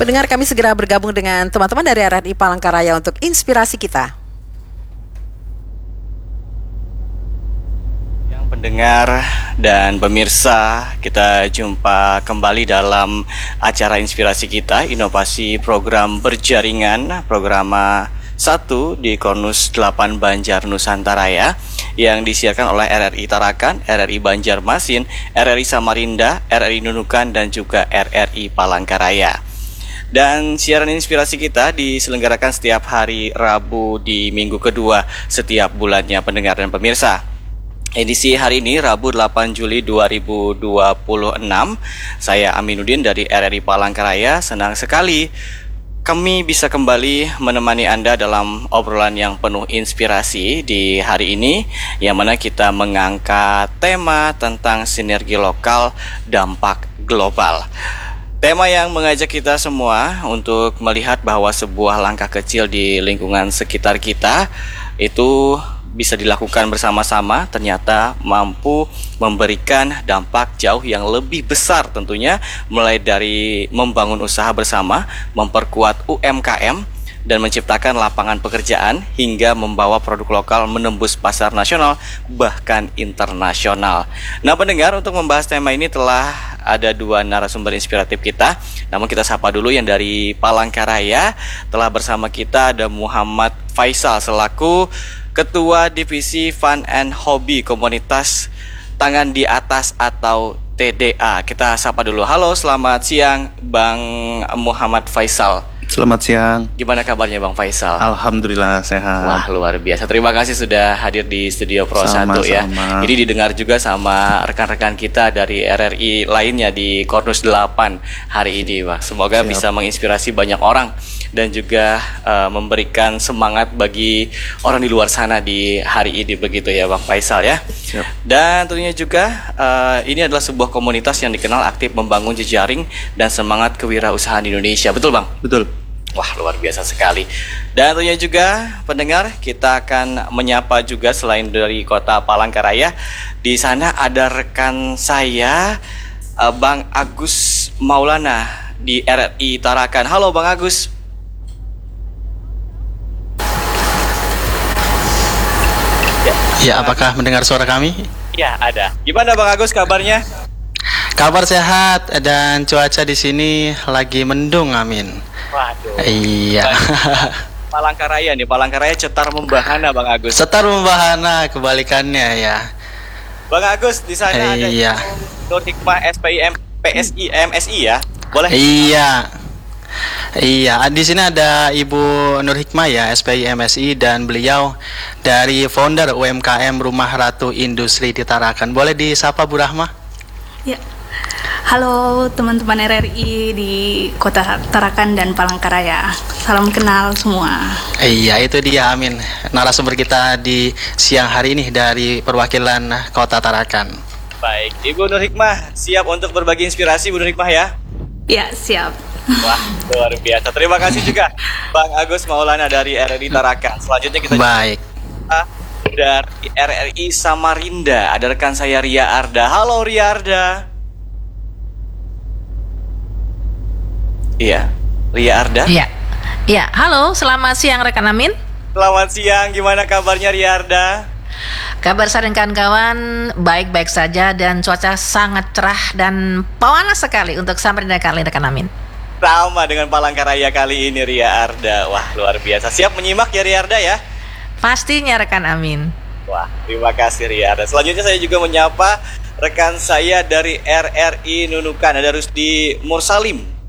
Pendengar, kami segera bergabung dengan teman-teman dari RRI Palangkaraya untuk inspirasi kita. Yang pendengar dan pemirsa, kita jumpa kembali dalam acara inspirasi kita, inovasi program berjaringan, programa 1 di Kornus 8 Banjar Nusantara ya, yang disiarkan oleh RRI Tarakan, RRI Banjarmasin, RRI Samarinda, RRI Nunukan, dan juga RRI Palangkaraya. Dan siaran inspirasi kita diselenggarakan setiap hari Rabu di minggu kedua setiap bulannya, pendengar dan pemirsa. Edisi hari ini Rabu 8 Juli 2026. Saya Aminuddin dari RRI Palangkaraya. Senang sekali kami bisa kembali menemani Anda dalam obrolan yang penuh inspirasi di hari ini, yang mana kita mengangkat tema tentang sinergi lokal dampak global. Tema yang mengajak kita semua untuk melihat bahwa sebuah langkah kecil di lingkungan sekitar kita itu bisa dilakukan bersama-sama, ternyata mampu memberikan dampak jauh yang lebih besar tentunya, mulai dari membangun usaha bersama, memperkuat UMKM, dan menciptakan lapangan pekerjaan hingga membawa produk lokal menembus pasar nasional bahkan internasional. Nah pendengar, untuk membahas tema ini telah ada dua narasumber inspiratif kita. Namun kita sapa dulu yang dari Palangkaraya. Telah bersama kita ada Muhammad Faisal selaku Ketua Divisi Fun and Hobby Komunitas Tangan di Atas atau TDA. Kita sapa dulu. Halo, selamat siang Bang Muhammad Faisal. Selamat siang. Gimana kabarnya Bang Faisal? Alhamdulillah sehat. Wah, luar biasa. Terima kasih sudah hadir di Studio Pro 1 ya. Jadi didengar juga sama rekan-rekan kita dari RRI lainnya di Kornus 8 hari ini, Pak. Semoga bisa menginspirasi banyak orang dan juga memberikan semangat bagi orang di luar sana di hari ini, begitu ya Bang Faisal ya. Siap. Dan tentunya juga ini adalah sebuah komunitas yang dikenal aktif membangun jejaring dan semangat kewirausahaan di Indonesia. Betul Bang? Betul. Wah, luar biasa sekali. Dan tentunya juga pendengar, kita akan menyapa juga selain dari kota Palangkaraya. Di sana ada rekan saya Bang Agus Maulana di RRI Tarakan. Halo Bang Agus. Ya, apakah mendengar suara kami? Ya, ada. Gimana Bang Agus kabarnya? Kabar sehat dan cuaca di sini lagi mendung, amin. Waduh. Iya. Palangkaraya nih, Palangkaraya cetar membahana Bang Agus. Setar membahana, kebalikannya ya. Bang Agus, di sana ada Nur Hikmah SPIM PSI MSI ya. Boleh? Iya. Iya, di sini ada Ibu Nur Hikmah ya, SPI MSI, dan beliau dari founder UMKM Rumah Ratu Industri di Tarakan. Boleh disapa Bu Rahma? Ya. Halo teman-teman RRI di Kota Tarakan dan Palangkaraya. Salam kenal semua. Iya, itu dia, amin. Narasumber kita di siang hari ini dari perwakilan Kota Tarakan. Baik, Ibu Nur Hikmah siap untuk berbagi inspirasi, Bu Nur Hikmah ya? Ya, siap. Wah, luar biasa. Terima kasih juga Bang Agus Maulana dari RRI Tarakan. Selanjutnya kita Baik. dari RRI Samarinda. Ada rekan saya Ria Arda. Halo Ria Arda. Iya, Ria Arda. Iya, iya. Halo, selamat siang rekan Amin. Selamat siang, gimana kabarnya Ria Arda? Kabar saya dan kawan-kawan baik-baik saja dan cuaca sangat cerah dan panas sekali untuk Samarinda kali rekan Amin. Sama dengan Palangkaraya kali ini Ria Arda. Wah, luar biasa. Siap menyimak ya Ria Arda ya? Pastinya rekan Amin. Wah, terima kasih Ria Arda. Selanjutnya saya juga menyapa rekan saya dari RRI Nunukan, ada Rusdi Mursalim.